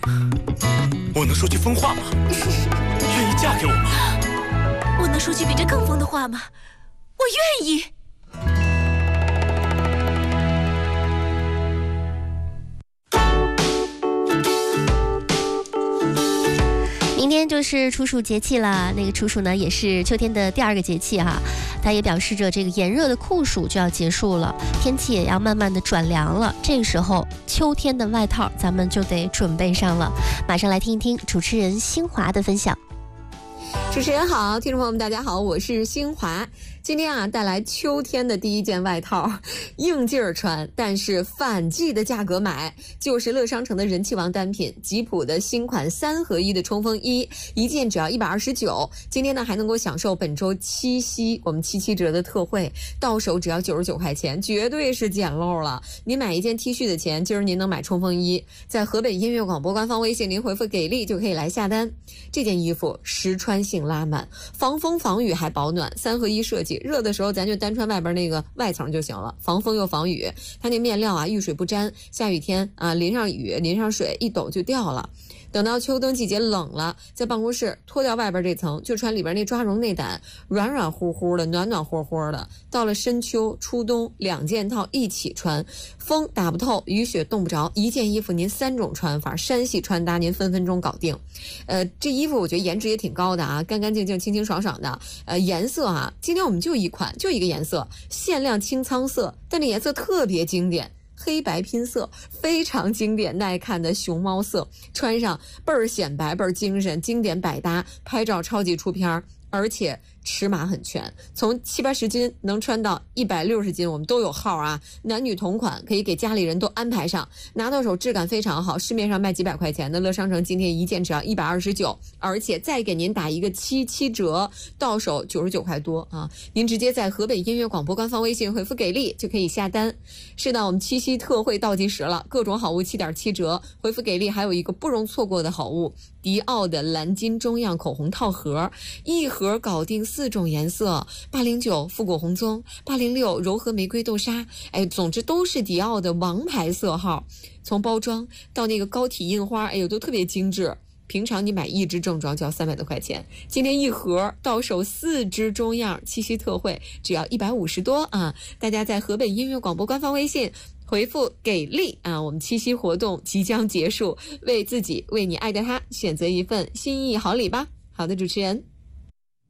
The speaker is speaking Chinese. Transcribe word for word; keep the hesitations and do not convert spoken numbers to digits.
我能说句疯话吗？愿意嫁给我吗？ 我能说句比这更疯的话吗？我愿意。 明天就是处暑节气了，那个处暑呢也是秋天的第二个节气哈，它也表示着这个炎热的酷暑就要结束了，天气也要慢慢的转凉了。这个时候，秋天的外套咱们就得准备上了。马上来听一听主持人新华的分享。 主持人好，听众朋友们大家好，我是新华。今天啊，带来秋天的第一件外套，应劲儿穿，但是反季的价格买，就是乐商城的人气王单品吉普的新款三合一的冲锋衣，一件只要一百二十九。今天呢，还能够享受本周七夕我们七七折的特惠，到手只要九十九块钱，绝对是捡漏了。您买一件 T 恤的钱，今儿您能买冲锋衣，在河北音乐广播官方微信您回复给力就可以来下单。这件衣服实穿性拉满，防风防雨还保暖，三合一设计。热的时候咱就单穿外边那个外层就行了，防风又防雨。它那面料啊遇水不沾，下雨天啊淋上雨淋上水一抖就掉了。等到秋冬季节冷了，在办公室脱掉外边这层，就穿里边那抓绒内胆，软软乎乎的，暖暖和和的。到了深秋初冬，两件套一起穿，风打不透，雨雪冻不着，一件衣服您三种穿法，山系穿搭您分分钟搞定。呃，这衣服我觉得颜值也挺高的啊，干干净净、清清爽爽的。呃，颜色啊，今天我们就一款，就一个颜色，限量清仓色，但这颜色特别经典。黑白拼色，非常经典耐看的熊猫色，穿上倍儿显白倍儿精神，经典百搭，拍照超级出片，而且尺码很全，从七八十斤能穿到一百六十斤，我们都有号啊，男女同款，可以给家里人都安排上，拿到手质感非常好，市面上卖几百块钱的乐商城今天一件只要一百二十九，而且再给您打一个七七折，到手九十九块多啊！您直接在河北音乐广播官方微信回复给力就可以下单。是的，我们七夕特惠倒计时了，各种好物七点七折，回复给力还有一个不容错过的好物，迪奥的蓝金中样口红套盒，一盒搞定四种颜色，八零九复古红棕，八零六柔和玫瑰豆沙，哎，总之都是迪奥的王牌色号。从包装到那个膏体印花，哎呦，都特别精致。平常你买一支正装就要三百多块钱，今天一盒到手四支中样，七夕特惠只要一百五十多啊！大家在河北音乐广播官方微信回复给力啊！我们七夕活动即将结束，为自己为你爱的他选择一份心意好礼吧。好的，主持人。